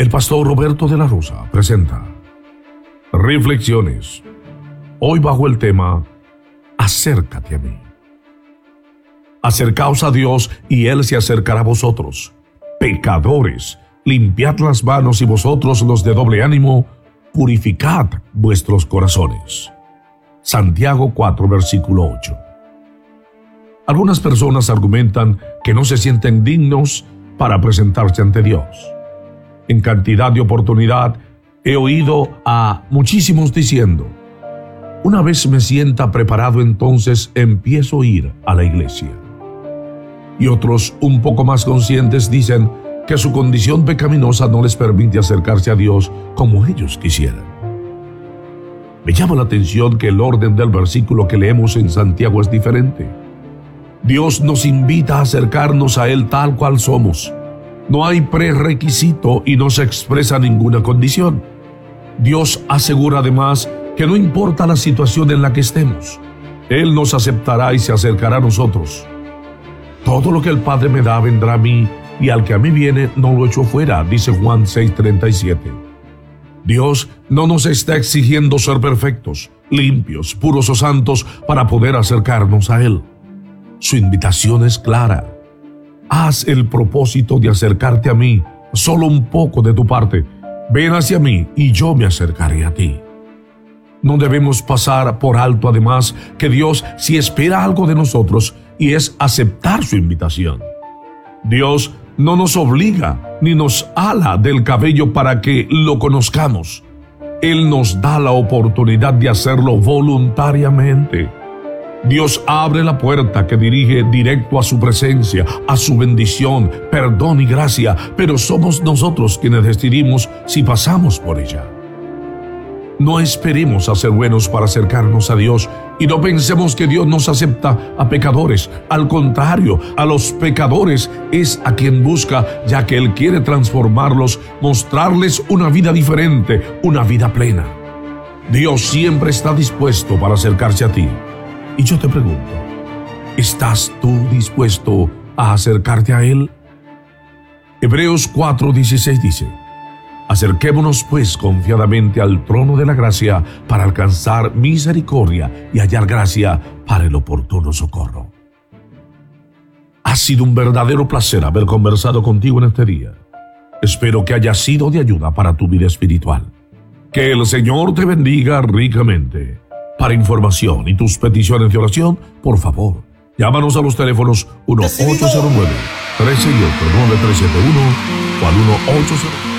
El pastor Roberto de la Rosa presenta Reflexiones, hoy bajo el tema Acércate a mí. Acercaos a Dios y Él se acercará a vosotros. Pecadores, limpiad las manos, y vosotros los de doble ánimo, purificad vuestros corazones. Santiago 4, versículo 8. Algunas personas argumentan que no se sienten dignos para presentarse ante Dios. En cantidad de oportunidad he oído a muchísimos diciendo: una vez me sienta preparado, entonces empiezo a ir a la iglesia. Y otros, un poco más conscientes, dicen que su condición pecaminosa no les permite acercarse a Dios como ellos quisieran. Me llama la atención que el orden del versículo que leemos en Santiago es diferente. Dios nos invita a acercarnos a Él tal cual somos. No hay prerequisito y no se expresa ninguna condición. Dios asegura además que no importa la situación en la que estemos, Él nos aceptará y se acercará a nosotros. Todo lo que el Padre me da vendrá a mí, y al que a mí viene no lo echo fuera, dice Juan 6:37. Dios no nos está exigiendo ser perfectos, limpios, puros o santos para poder acercarnos a Él. Su invitación es clara: haz el propósito de acercarte a mí, solo un poco de tu parte. Ven hacia mí y yo me acercaré a ti. No debemos pasar por alto además que Dios sí espera algo de nosotros, y es aceptar su invitación. Dios no nos obliga ni nos ala del cabello para que lo conozcamos. Él nos da la oportunidad de hacerlo voluntariamente. Dios abre la puerta que dirige directo a su presencia, a su bendición, perdón y gracia, pero somos nosotros quienes decidimos si pasamos por ella. No esperemos a ser buenos para acercarnos a Dios, y no pensemos que Dios nos acepta a pecadores. Al contrario, a los pecadores es a quien busca, ya que Él quiere transformarlos, mostrarles una vida diferente, una vida plena. Dios siempre está dispuesto para acercarse a ti. Y yo te pregunto, ¿estás tú dispuesto a acercarte a Él? Hebreos 4:16 dice: acerquémonos pues confiadamente al trono de la gracia para alcanzar misericordia y hallar gracia para el oportuno socorro. Ha sido un verdadero placer haber conversado contigo en este día. Espero que haya sido de ayuda para tu vida espiritual. Que el Señor te bendiga ricamente. Para información y tus peticiones de oración, por favor, llámanos a los teléfonos 1-809-368-9371 o al 1-800.